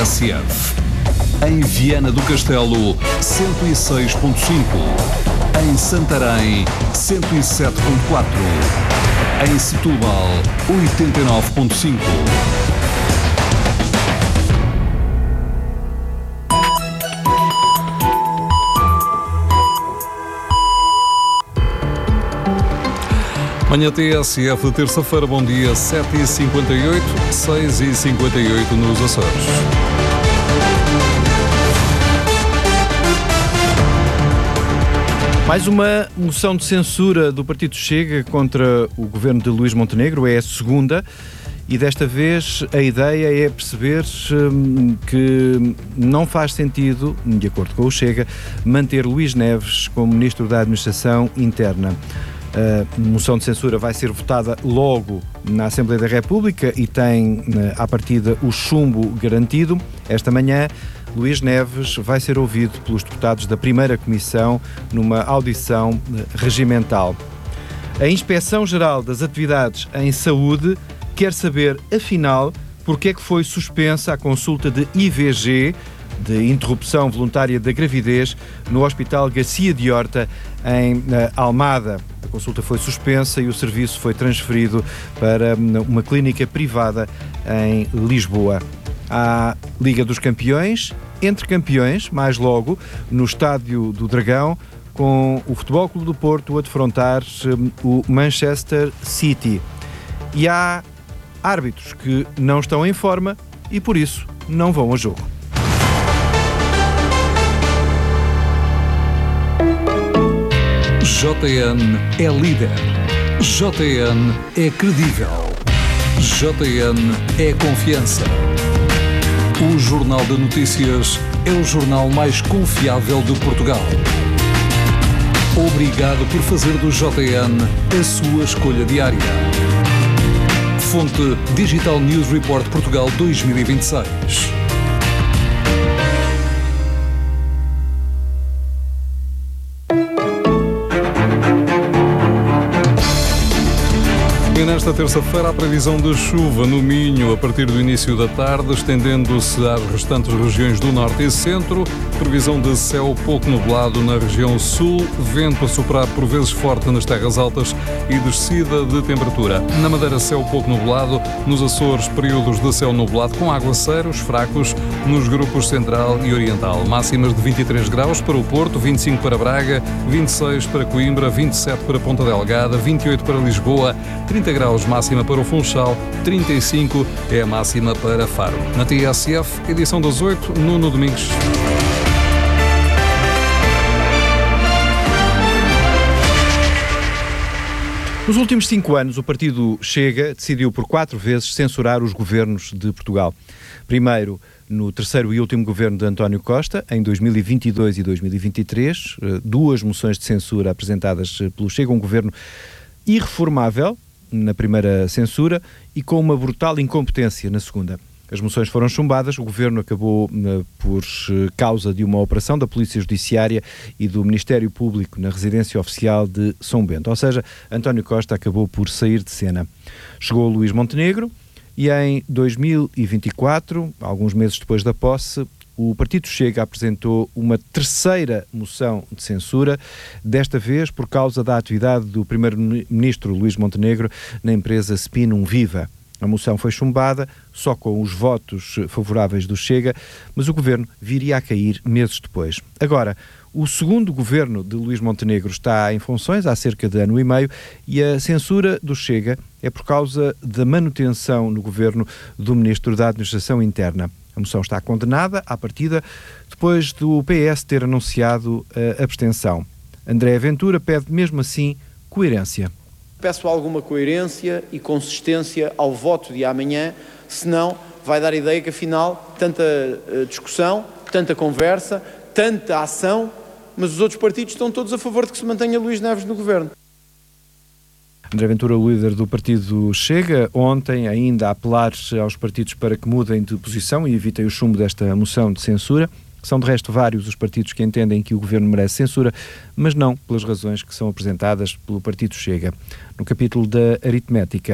TSF. Em Viana do Castelo, 106.5. Em Santarém, 107.4. Em Setúbal, 89.5. Manhã TSF de terça-feira, bom dia, 7h58, 6h58 nos Açores. Mais uma moção de censura do Partido Chega contra o governo de Luís Montenegro, é a segunda, e desta vez a ideia é perceber que não faz sentido, de acordo com o Chega, manter Luís Neves como Ministro da Administração Interna. A moção de censura vai ser votada logo na Assembleia da República e tem, à partida, o chumbo garantido. Esta manhã, Luís Neves vai ser ouvido pelos deputados da primeira comissão numa audição regimental. A Inspeção-Geral das Atividades em Saúde quer saber, afinal, porque é que foi suspensa a consulta de IVG, de interrupção voluntária da gravidez, no Hospital Garcia de Horta, em Almada. A consulta foi suspensa e o serviço foi transferido para uma clínica privada em Lisboa. Há Liga dos Campeões, entre campeões, mais logo, no Estádio do Dragão, com o Futebol Clube do Porto a defrontar o Manchester City. E há árbitros que não estão em forma e, por isso, não vão a jogo. JN é líder. JN é credível. JN é confiança. O Jornal de Notícias é o jornal mais confiável de Portugal. Obrigado por fazer do JN a sua escolha diária. Fonte Digital News Report Portugal 2026. Nesta terça-feira, a previsão de chuva no Minho a partir do início da tarde, estendendo-se às restantes regiões do Norte e Centro. Previsão de céu pouco nublado na região Sul, vento a soprar por vezes forte nas terras altas e descida de temperatura. Na Madeira, céu pouco nublado. Nos Açores, períodos de céu nublado com aguaceiros fracos nos grupos Central e Oriental. Máximas de 23 graus para o Porto, 25 para Braga, 26 para Coimbra, 27 para Ponta Delgada, 28 para Lisboa, 30 graus máxima para o Funchal, 35 é a máxima para Faro. Na TSF, edição das 8, Nuno Domingos. Nos últimos 5 anos, o Partido Chega decidiu por 4 vezes censurar os governos de Portugal. Primeiro, no terceiro e último governo de António Costa, em 2022 e 2023, 2 moções de censura apresentadas pelo Chega, um governo irreformável na primeira censura e com uma brutal incompetência na segunda. As moções foram chumbadas, o governo acabou por causa de uma operação da Polícia Judiciária e do Ministério Público na residência oficial de São Bento. Ou seja, António Costa acabou por sair de cena. Chegou Luís Montenegro e em 2024, alguns meses depois da posse, o Partido Chega apresentou uma terceira moção de censura, desta vez por causa da atividade do primeiro-ministro Luís Montenegro na empresa Spinum Viva. A moção foi chumbada, só com os votos favoráveis do Chega, mas o governo viria a cair meses depois. Agora, o segundo governo de Luís Montenegro está em funções há cerca de ano e meio e a censura do Chega é por causa da manutenção no governo do Ministro da Administração Interna. A moção está condenada à partida depois do PS ter anunciado a abstenção. André Ventura pede mesmo assim coerência. Peço alguma coerência e consistência ao voto de amanhã, senão vai dar a ideia que afinal tanta discussão, tanta conversa, tanta ação, mas os outros partidos estão todos a favor de que se mantenha Luís Neves no governo. André Ventura, o líder do partido Chega, ontem ainda a apelar aos partidos para que mudem de posição e evitem o chumbo desta moção de censura. São de resto vários os partidos que entendem que o governo merece censura, mas não pelas razões que são apresentadas pelo partido Chega. No capítulo da aritmética,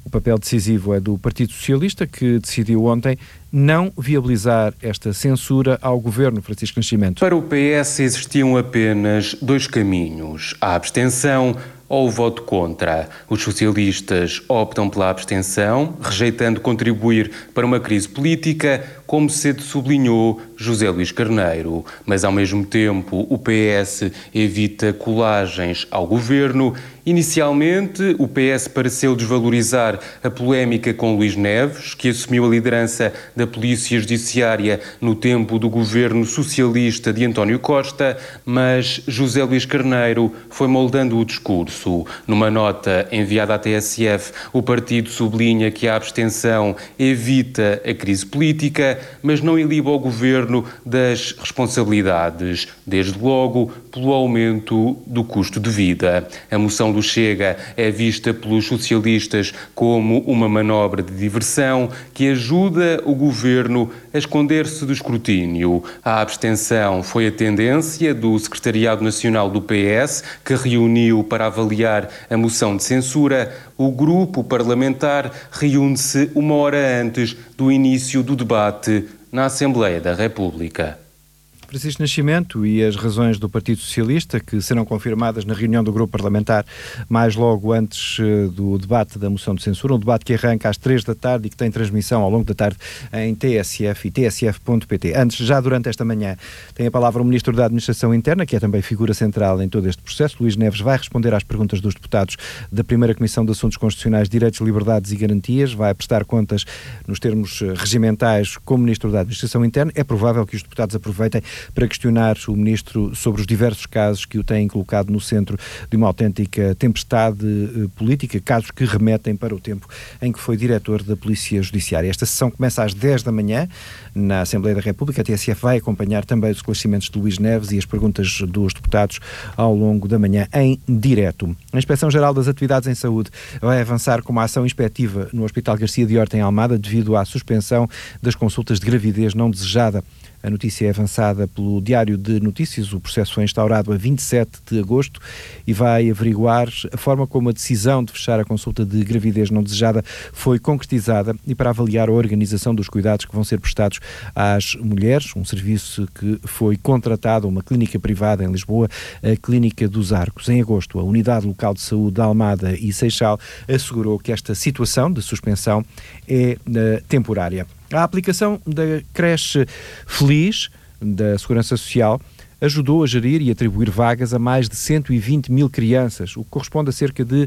O papel decisivo é do Partido Socialista, que decidiu ontem não viabilizar esta censura ao Governo. Francisco Nascimento. Para o PS existiam apenas dois caminhos: a abstenção ou o voto contra. Os socialistas optam pela abstenção, rejeitando contribuir para uma crise política, como cedo sublinhou José Luís Carneiro. Mas, ao mesmo tempo, o PS evita colagens ao governo. Inicialmente, o PS pareceu desvalorizar a polémica com Luís Neves, que assumiu a liderança da Polícia Judiciária no tempo do governo socialista de António Costa, mas José Luís Carneiro foi moldando o discurso. Numa nota enviada à TSF, o partido sublinha que a abstenção evita a crise política, mas não iliba o governo das responsabilidades, desde logo pelo aumento do custo de vida. A moção do Chega é vista pelos socialistas como uma manobra de diversão que ajuda o governo a esconder-se do escrutínio. A abstenção foi a tendência do Secretariado Nacional do PS, que reuniu para avaliar a moção de censura. O grupo parlamentar reúne-se uma hora antes do início do debate na Assembleia da República. Francisco Nascimento, e as razões do Partido Socialista, que serão confirmadas na reunião do grupo parlamentar mais logo antes do debate da moção de censura, um debate que arranca às 3 da tarde e que tem transmissão ao longo da tarde em TSF e tsf.pt. Antes, já durante esta manhã, tem a palavra o Ministro da Administração Interna, que é também figura central em todo este processo. Luís Neves vai responder às perguntas dos deputados da primeira Comissão de Assuntos Constitucionais, Direitos, Liberdades e Garantias, vai prestar contas nos termos regimentais como Ministro da Administração Interna. É provável que os deputados aproveitem para questionar o Ministro sobre os diversos casos que o têm colocado no centro de uma autêntica tempestade política, casos que remetem para o tempo em que foi diretor da Polícia Judiciária. Esta sessão começa às 10 da manhã na Assembleia da República. A TSF vai acompanhar também os esclarecimentos de Luís Neves e as perguntas dos deputados ao longo da manhã em direto. A Inspeção-Geral das Atividades em Saúde vai avançar com uma ação inspectiva no Hospital Garcia de Horta em Almada devido à suspensão das consultas de gravidez não desejada. A notícia é avançada pelo Diário de Notícias. O processo foi instaurado a 27 de agosto e vai averiguar a forma como a decisão de fechar a consulta de gravidez não desejada foi concretizada e para avaliar a organização dos cuidados que vão ser prestados às mulheres, um serviço que foi contratado a uma clínica privada em Lisboa, a Clínica dos Arcos. Em agosto, a Unidade Local de Saúde de Almada e Seixal assegurou que esta situação de suspensão é temporária. A aplicação da creche Feliz, da Segurança Social, ajudou a gerir e atribuir vagas a mais de 120 mil crianças, o que corresponde a cerca de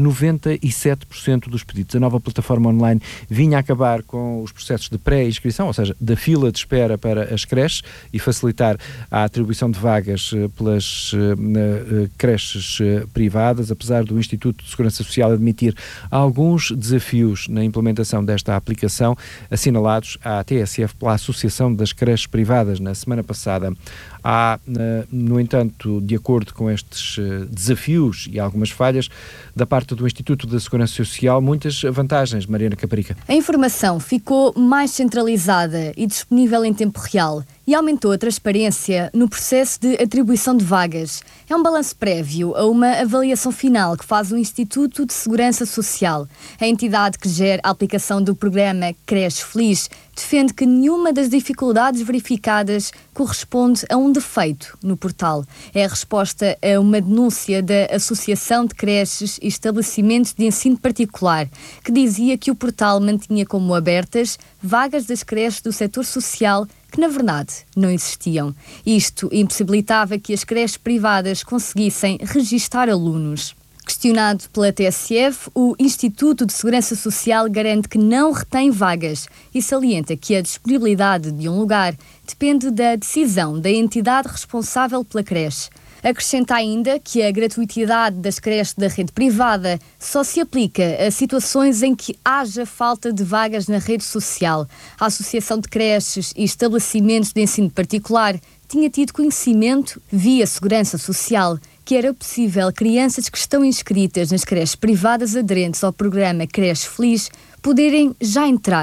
97% dos pedidos. A nova plataforma online vinha a acabar com os processos de pré-inscrição, ou seja, da fila de espera para as creches e facilitar a atribuição de vagas pelas creches privadas, apesar do Instituto de Segurança Social admitir alguns desafios na implementação desta aplicação, assinalados à TSF pela Associação das Creches Privadas na semana passada. Há, no entanto, de acordo com estes desafios e algumas falhas, da parte do Instituto da Segurança Social, muitas vantagens. Mariana Caparica. A informação ficou mais centralizada e disponível em tempo real e aumentou a transparência no processo de atribuição de vagas. É um balanço prévio a uma avaliação final que faz o Instituto de Segurança Social. A entidade que gera a aplicação do programa Creche Feliz defende que nenhuma das dificuldades verificadas corresponde a um defeito no portal. É a resposta a uma denúncia da Associação de Creches e Estabelecimentos de Ensino Particular, que dizia que o portal mantinha como abertas vagas das creches do setor social que, na verdade, não existiam. Isto impossibilitava que as creches privadas conseguissem registar alunos. Questionado pela TSF, o Instituto de Segurança Social garante que não retém vagas e salienta que a disponibilidade de um lugar depende da decisão da entidade responsável pela creche. Acrescenta ainda que a gratuitidade das creches da rede privada só se aplica a situações em que haja falta de vagas na rede social. A Associação de Creches e Estabelecimentos de Ensino Particular tinha tido conhecimento, via Segurança Social, que era possível crianças que estão inscritas nas creches privadas aderentes ao programa Creche Feliz poderem já entrar,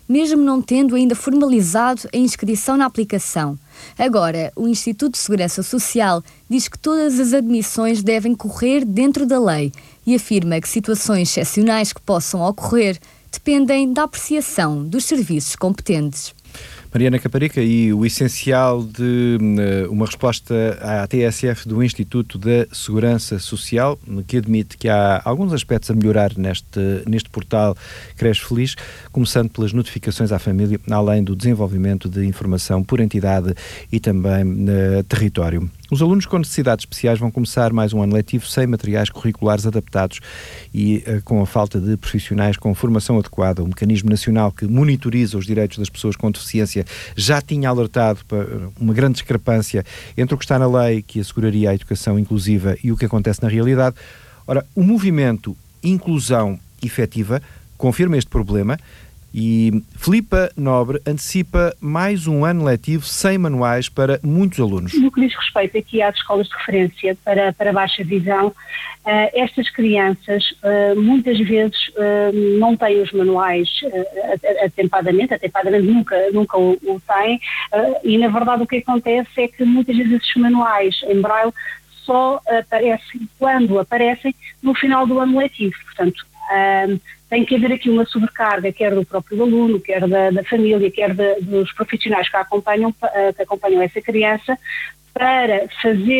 mesmo não tendo ainda formalizado a inscrição na aplicação. Agora, o Instituto de Segurança Social diz que todas as admissões devem correr dentro da lei e afirma que situações excepcionais que possam ocorrer dependem da apreciação dos serviços competentes. Mariana Caparica, e o essencial de uma resposta à TSF do Instituto da Segurança Social, que admite que há alguns aspectos a melhorar neste portal Creche Feliz, começando pelas notificações à família, além do desenvolvimento de informação por entidade e também território. Os alunos com necessidades especiais vão começar mais um ano letivo sem materiais curriculares adaptados e com a falta de profissionais com formação adequada. O Mecanismo Nacional que monitoriza os direitos das pessoas com deficiência já tinha alertado para uma grande discrepância entre o que está na lei, que asseguraria a educação inclusiva, e o que acontece na realidade. Ora, o movimento Inclusão Efetiva confirma este problema e Filipa Nobre antecipa mais um ano letivo sem manuais para muitos alunos. No que diz respeito aqui às escolas de referência para baixa visão, estas crianças muitas vezes não têm os manuais atempadamente nunca o têm, e na verdade o que acontece é que muitas vezes esses manuais em braille só aparecem quando aparecem no final do ano letivo. Portanto, tem que haver aqui uma sobrecarga, quer do próprio aluno, quer da família, quer dos profissionais que acompanham essa criança, para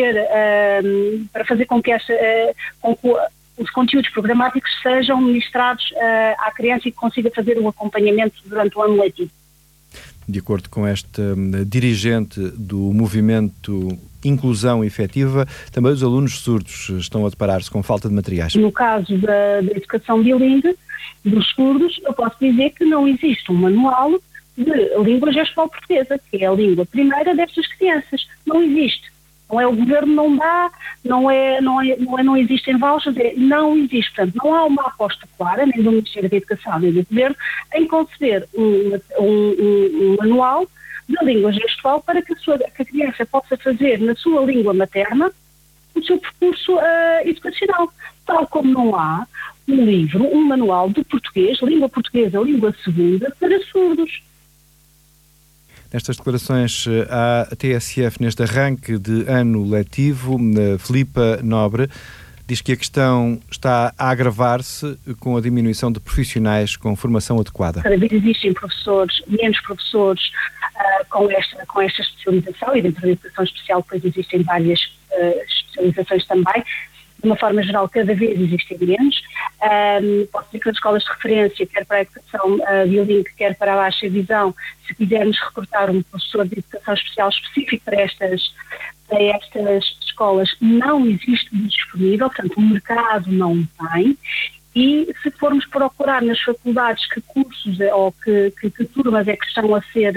fazer com que os conteúdos programáticos sejam ministrados à criança e que consiga fazer um acompanhamento durante o ano letivo. De acordo com esta dirigente do movimento Inclusão Efetiva, também os alunos surdos estão a deparar-se com falta de materiais. No caso da educação bilíngue, dos surdos, eu posso dizer que não existe um manual de língua gestual portuguesa, que é a língua primeira destas crianças. Não existe. Não é o governo não dá, não existem vouchers, não existe. Portanto, não há uma aposta clara, nem do Ministério da Educação, nem do governo, em conceber um manual de língua gestual para que a criança possa fazer na sua língua materna o seu percurso educacional. Tal como não há um manual de português, língua portuguesa, língua segunda, para surdos. Nestas declarações à TSF, neste arranque de ano letivo, Filipa Nobre diz que a questão está a agravar-se com a diminuição de profissionais com formação adequada. Cada vez existem menos professores com esta especialização, e dentro da educação especial depois existem várias especializações também. De uma forma geral, cada vez existem menos. Posso dizer que as escolas de referência, quer para a educação bilíngue, quer para a baixa visão, se quisermos recrutar um professor de educação especial específico para estas escolas, não existe disponível, portanto o mercado não tem. E se formos procurar nas faculdades que cursos ou que turmas é que estão a ser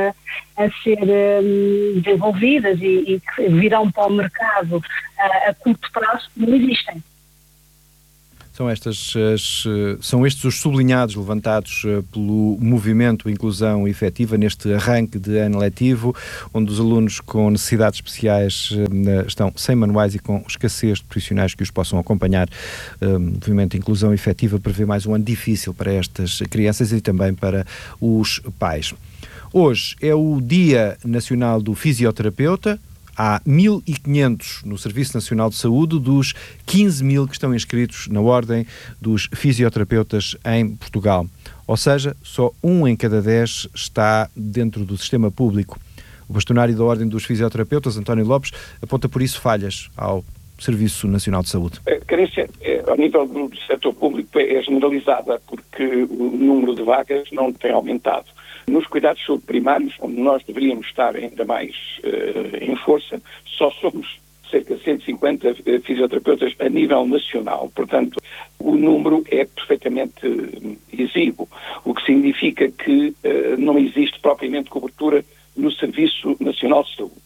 desenvolvidas e que virão para o mercado a curto prazo, não existem. São estes os sublinhados levantados pelo movimento Inclusão Efetiva neste arranque de ano letivo, onde os alunos com necessidades especiais estão sem manuais e com escassez de profissionais que os possam acompanhar. O movimento Inclusão Efetiva prevê mais um ano difícil para estas crianças e também para os pais. Hoje é o Dia Nacional do Fisioterapeuta. Há 1.500 no Serviço Nacional de Saúde dos 15.000 que estão inscritos na Ordem dos Fisioterapeutas em Portugal. Ou seja, só 1 em cada 10 está dentro do sistema público. O bastonário da Ordem dos Fisioterapeutas, António Lopes, aponta por isso falhas ao Serviço Nacional de Saúde. A carência ao nível do setor público é generalizada porque o número de vagas não tem aumentado. Nos cuidados de saúde primários, onde nós deveríamos estar ainda mais em força, só somos cerca de 150 fisioterapeutas a nível nacional. Portanto, o número é perfeitamente exíguo, o que significa que não existe propriamente cobertura no Serviço Nacional de Saúde.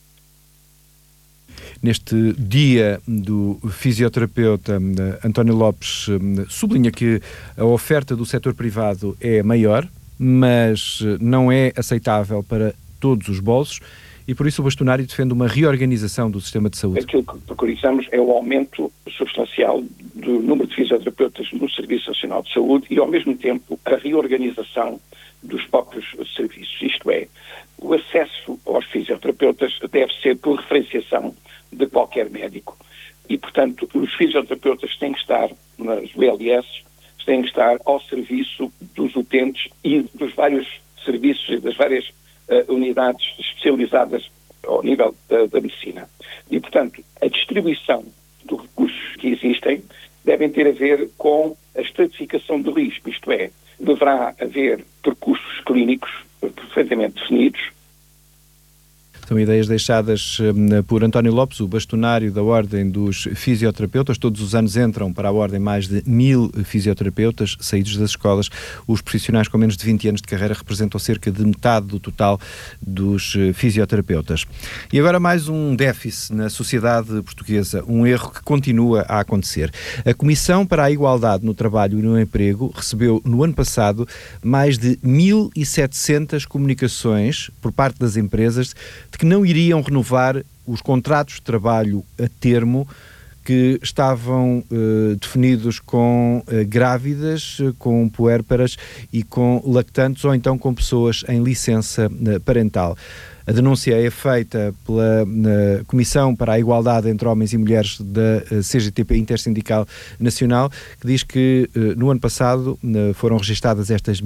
Neste dia do fisioterapeuta, António Lopes sublinha que a oferta do setor privado é maior, mas não é aceitável para todos os bolsos e por isso o bastonário defende uma reorganização do sistema de saúde. Aquilo que preconizamos é o aumento substancial do número de fisioterapeutas no Serviço Nacional de Saúde e, ao mesmo tempo, a reorganização dos próprios serviços. Isto é, o acesso aos fisioterapeutas deve ser por referenciação de qualquer médico. E, portanto, os fisioterapeutas têm que estar nas ULS, têm que estar ao serviço dos utentes e dos vários serviços e das várias unidades especializadas ao nível da medicina. E, portanto, a distribuição dos recursos que existem devem ter a ver com a estratificação do risco, isto é, deverá haver percursos clínicos perfeitamente definidos. São ideias deixadas por António Lopes, o bastonário da Ordem dos Fisioterapeutas. Todos os anos entram para a Ordem mais de 1000 fisioterapeutas saídos das escolas. Os profissionais com menos de 20 anos de carreira representam cerca de metade do total dos fisioterapeutas. E agora mais um déficit na sociedade portuguesa, um erro que continua a acontecer. A Comissão para a Igualdade no Trabalho e no Emprego recebeu no ano passado mais de 1700 comunicações por parte das empresas de que não iriam renovar os contratos de trabalho a termo que estavam definidos com grávidas, com puérperas e com lactantes ou então com pessoas em licença parental. A denúncia é feita pela Comissão para a Igualdade entre Homens e Mulheres da CGTP Intersindical Nacional, que diz que no ano passado foram registadas estas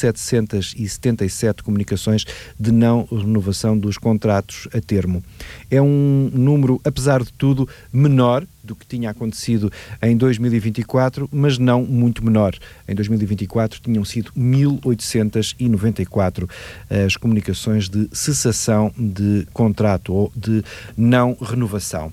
1777 comunicações de não renovação dos contratos a termo. É um número, apesar de tudo, menor do que tinha acontecido em 2024, mas não muito menor. Em 2024 tinham sido 1894 as comunicações de cessação de contrato ou de não renovação.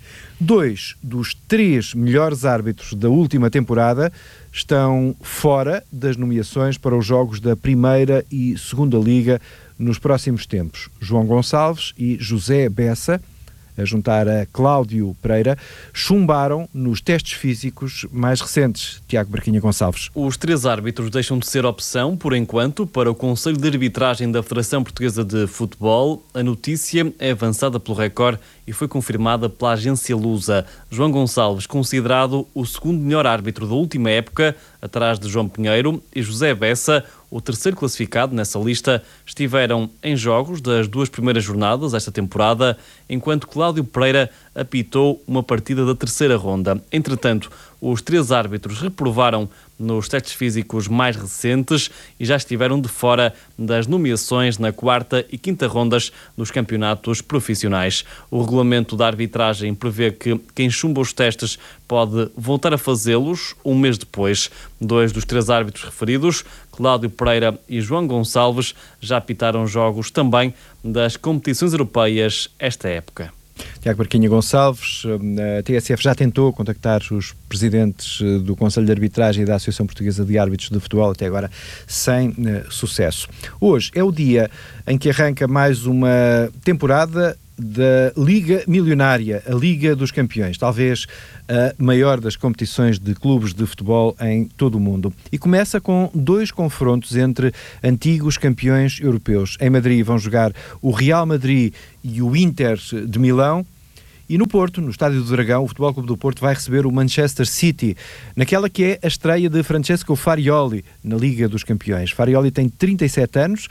2 dos 3 melhores árbitros da última temporada estão fora das nomeações para os jogos da Primeira e Segunda Liga nos próximos tempos. João Gonçalves e José Bessa, a juntar a Cláudio Pereira, chumbaram nos testes físicos mais recentes. Tiago Barquinha Gonçalves. Os 3 árbitros deixam de ser opção, por enquanto, para o Conselho de Arbitragem da Federação Portuguesa de Futebol. A notícia é avançada pelo Record e foi confirmada pela agência Lusa. João Gonçalves, considerado o segundo melhor árbitro da última época, atrás de João Pinheiro, e José Bessa, o terceiro classificado nessa lista, estiveram em jogos das 2 primeiras jornadas esta temporada, enquanto Cláudio Pereira apitou uma partida da terceira ronda. Entretanto, os 3 árbitros reprovaram nos testes físicos mais recentes e já estiveram de fora das nomeações na 4ª e 5ª rondas dos campeonatos profissionais. O regulamento da arbitragem prevê que quem chumba os testes pode voltar a fazê-los um mês depois. 2 dos 3 árbitros referidos, Cláudio Pereira e João Gonçalves, já apitaram jogos também das competições europeias esta época. Tiago Barquinha Gonçalves, a TSF já tentou contactar os presidentes do Conselho de Arbitragem e da Associação Portuguesa de Árbitros de Futebol, até agora sem sucesso. Hoje é o dia em que arranca mais uma temporada da Liga Milionária, a Liga dos Campeões, talvez a maior das competições de clubes de futebol em todo o mundo. E começa com 2 confrontos entre antigos campeões europeus. Em Madrid vão jogar o Real Madrid e o Inter de Milão. E no Porto, no Estádio do Dragão, o Futebol Clube do Porto vai receber o Manchester City, naquela que é a estreia de Francesco Farioli na Liga dos Campeões. Farioli tem 37 anos,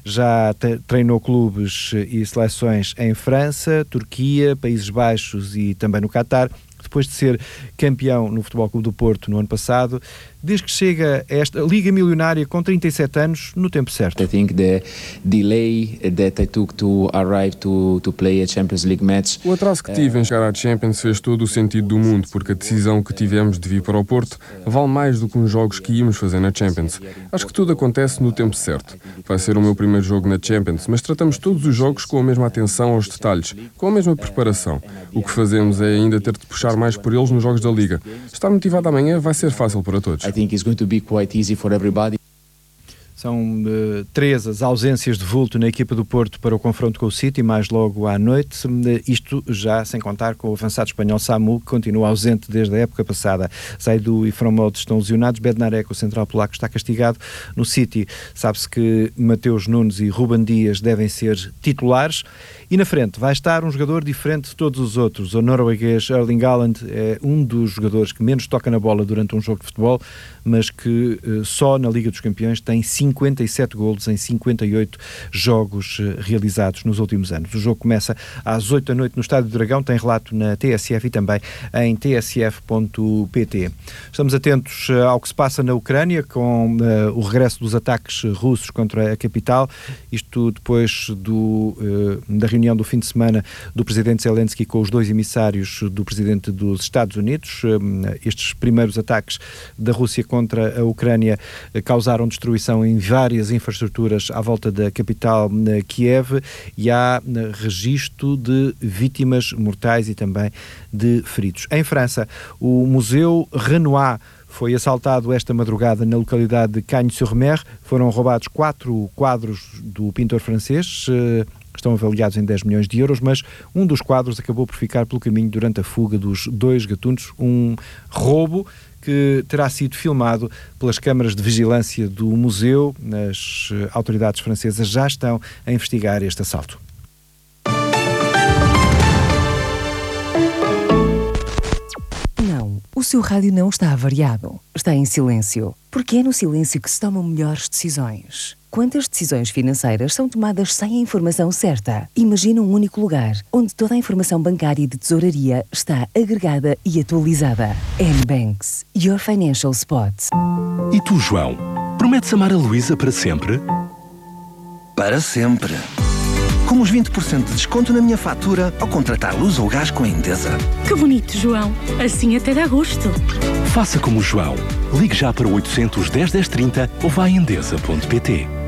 já treinou clubes e seleções em França, Turquia, Países Baixos e também no Qatar. Depois de ser campeão no Futebol Clube do Porto no ano passado, desde que chega a esta Liga Milionária com 37 anos, no tempo certo. I think the delay that I took to arrive to play a Champions League match. O atraso que tive em chegar à Champions fez todo o sentido do mundo, porque a decisão que tivemos de vir para o Porto vale mais do que uns jogos que íamos fazer na Champions. Acho que tudo acontece no tempo certo. Vai ser o meu primeiro jogo na Champions, mas tratamos todos os jogos com a mesma atenção aos detalhes, com a mesma preparação. O que fazemos é ainda ter de puxar mais por eles nos jogos da Liga. Estar motivado amanhã vai ser fácil para todos. I think it's going to be quite easy for everybody. São 3 as ausências de vulto na equipa do Porto para o confronto com o City, mais logo à noite. Isto já sem contar com o avançado espanhol Samu, que continua ausente desde a época passada. Zaidu e Fromode estão lesionados. Bednarek, o central polaco, está castigado. No City, sabe-se que Mateus Nunes e Ruben Dias devem ser titulares. E na frente vai estar um jogador diferente de todos os outros. O norueguês Erling Haaland é um dos jogadores que menos toca na bola durante um jogo de futebol, mas que só na Liga dos Campeões tem 5 57 golos em 58 jogos realizados nos últimos anos. O jogo começa às 8 da noite no Estádio do Dragão, tem relato na TSF e também em tsf.pt. Estamos atentos ao que se passa na Ucrânia com o regresso dos ataques russos contra a capital, isto depois da reunião do fim de semana do presidente Zelensky com os dois emissários do presidente dos Estados Unidos. Estes primeiros ataques da Rússia contra a Ucrânia causaram destruição em várias infraestruturas à volta da capital Kiev e há registro de vítimas mortais e também de feridos. Em França, o Museu Renoir foi assaltado esta madrugada na localidade de Cagnes-sur-Mer. Foram roubados 4 quadros do pintor francês, estão avaliados em 10 milhões de euros, mas um dos quadros acabou por ficar pelo caminho durante a fuga dos 2 gatunos, um roubo que terá sido filmado pelas câmaras de vigilância do museu. As autoridades francesas já estão a investigar este assalto. O seu rádio não está avariado, está em silêncio, porque é no silêncio que se tomam melhores decisões. Quantas decisões financeiras são tomadas sem a informação certa? Imagina um único lugar, onde toda a informação bancária e de tesouraria está agregada e atualizada. N-Banks, your financial spot. E tu, João, prometes amar a Luísa para sempre? Para sempre. Com os 20% de desconto na minha fatura ao contratar luz ou gás com a Endesa. Que bonito, João. Assim até dá gosto. Faça como o João. Ligue já para o 810 1030 ou vá a endesa.pt.